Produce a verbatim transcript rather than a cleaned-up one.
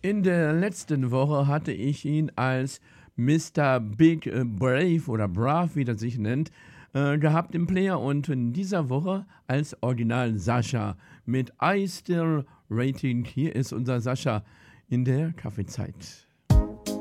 In der letzten Woche hatte ich ihn als Mister Big äh, Brave oder Brav, wie das sich nennt, äh, gehabt im Player und in dieser Woche als Original Sascha mit I Still Rating. Hier ist unser Sascha in der Kaffeezeit.